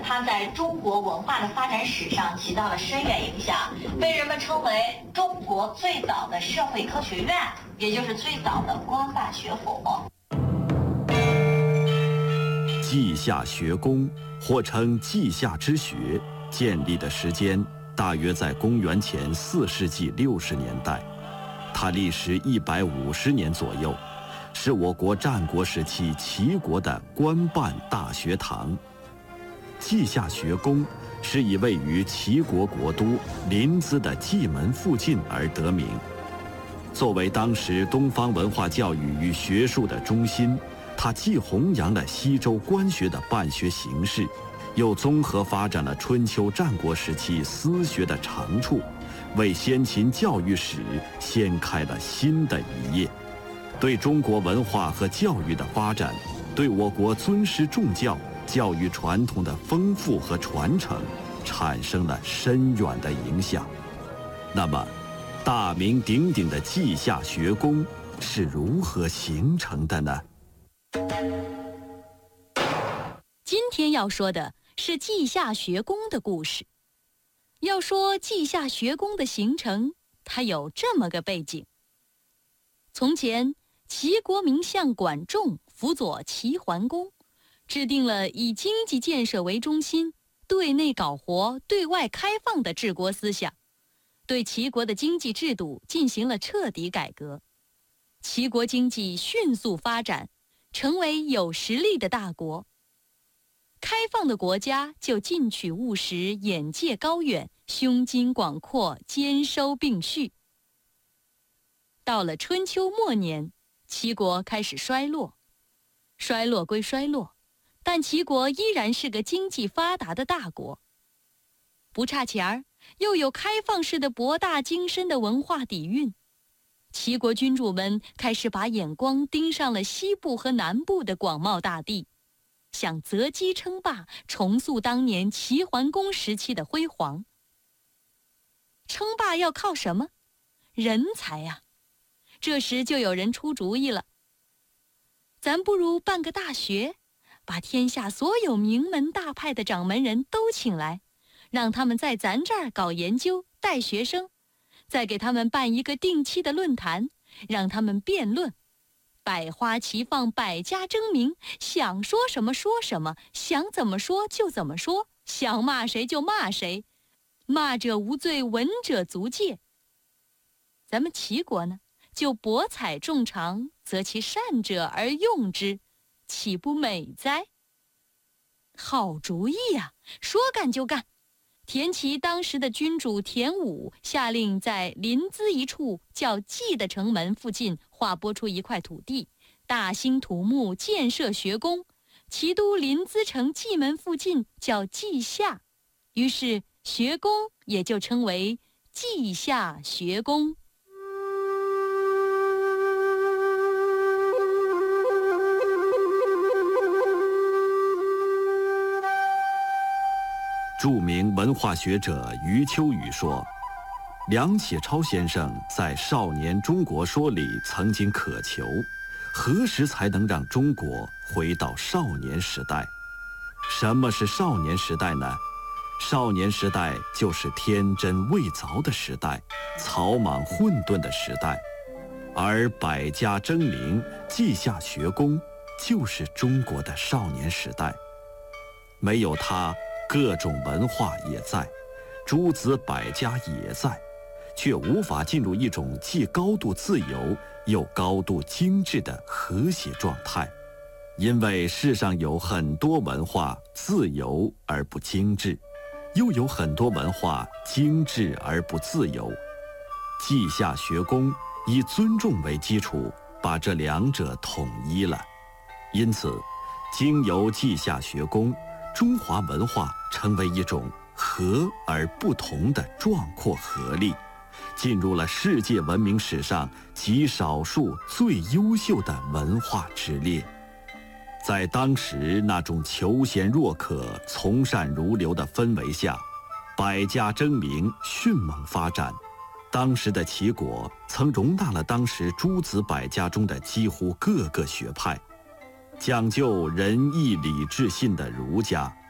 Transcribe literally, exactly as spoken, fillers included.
它在中国文化的发展史上起到了深远影响，被人们称为中国最早的社会科学院，也就是最早的官办学府。 稷下学宫，或称稷下之学，建立的时间大约在公元前四世纪六十年代，它历时一百五十年左右，是我国战国时期齐国的官办大学堂。稷下学宫是以位于齐国国都临淄的蓟门附近而得名。作为当时东方文化教育与学术的中心，它既弘扬了西周官学的办学形式，又综合发展了春秋战国时期私学的长处，为先秦教育史掀开了新的一页，对中国文化和教育的发展，对我国尊师重教教育传统的丰富和传承产生了深远的影响。那么，大名鼎鼎的稷下学宫是如何形成的呢？ 今天要说的是稷下学宫的故事。要说稷下学宫的形成，它有这么个背景。从前，齐国名相管仲辅佐齐桓公，制定了以经济建设为中心，对内搞活、对外开放的治国思想，对齐国的经济制度进行了彻底改革。齐国经济迅速发展，成为有实力的大国。开放的国家就进取务实，眼界高远，胸襟广阔，兼收并蓄。到了春秋末年，齐国开始衰落。衰落归衰落，但齐国依然是个经济发达的大国。不差钱儿，又有开放式的博大精深的文化底蕴。齐国君主们开始把眼光盯上了西部和南部的广袤大地，想择机称霸，重塑当年齐桓公时期的辉煌。称霸要靠什么？人才呀！这时就有人出主意了，咱不如办个大学，把天下所有名门大派的掌门人都请来，让他们在咱这儿搞研究，带学生，再给他们办一个定期的论坛，让他们辩论，百花齐放，百家争鸣，想说什么说什么，想怎么说就怎么说，想骂谁就骂谁，骂者无罪，闻者足戒。咱们齐国呢，就博采众长，择其善者而用之，岂不美哉？好主意呀，说干就干。田齐当时的君主田武下令在临淄一处叫蓟的城门附近划拨出一块土地，大兴土木，建设学宫。齐都临淄城蓟门附近叫稷下，于是学宫也就称为稷下学宫。 著名文化学者余秋雨说，梁启超先生在《少年中国说》里曾经渴求，何时才能让中国回到少年时代？什么是少年时代呢？少年时代就是天真未凿的时代，草莽混沌的时代，而百家争鸣，稷下学宫就是中国的少年时代。没有它，各种文化也在，诸子百家也在，却无法进入一种既高度自由又高度精致的和谐状态。因为世上有很多文化自由而不精致，又有很多文化精致而不自由。稷下学宫以尊重为基础，把这两者统一了。因此，经由稷下学宫，中华文化成为一种和而不同的壮阔合力，进入了世界文明史上极少数最优秀的文化之列。在当时那种求贤若渴、从善如流的氛围下，百家争鸣，迅猛发展。当时的齐国曾容纳了当时诸子百家中的几乎各个学派。讲究仁义礼智信的儒家，